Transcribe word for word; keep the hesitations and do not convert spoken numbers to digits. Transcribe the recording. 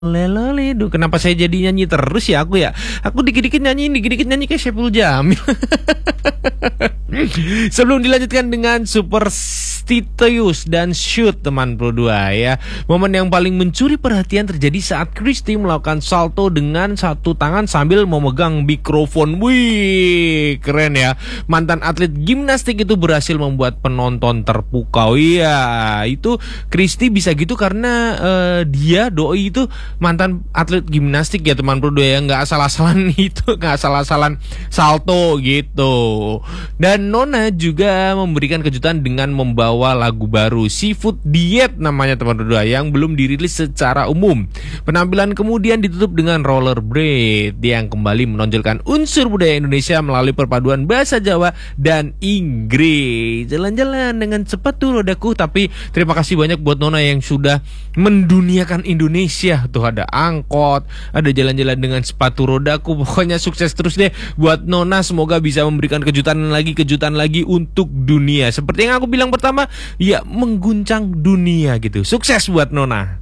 Lelole, duh, kenapa saya jadi nyanyi terus ya aku ya? Aku dikit-dikit nyanyi, dikit-dikit nyanyi kayak Saipul Jamil. Sebelum dilanjutkan dengan Superstitious dan Shoot teman Pro dua ya. Momen yang paling mencuri perhatian terjadi saat Christy melakukan salto dengan satu tangan sambil memegang mikrofon. Wih, keren ya. Mantan atlet gimnastik itu berhasil membuat penonton terpukau. Iya, itu Christy bisa gitu karena uh, dia doi itu mantan atlet gimnastik ya teman Pro dua ya, nggak asal-asalan itu, nggak asal-asalan salto gitu. Dan Nona juga memberikan kejutan dengan membawa lagu baru Seafood Diet namanya teman Pro dua yang belum dirilis secara umum. Penampilan kemudian ditutup dengan Rollerblade yang kembali menonjolkan unsur budaya Indonesia melalui perpaduan bahasa Jawa dan Inggris. Jalan-jalan dengan sepatu rodaku. Tapi terima kasih banyak buat Nona yang sudah menduniakan Indonesia. Tuh ada angkot, ada jalan-jalan dengan sepatu rodaku. Pokoknya sukses terus deh buat Nona. Semoga bisa memberikan kejutan lagi, kejutan lagi untuk dunia. Seperti yang aku bilang pertama, ya mengguncang dunia gitu. Sukses buat Nona.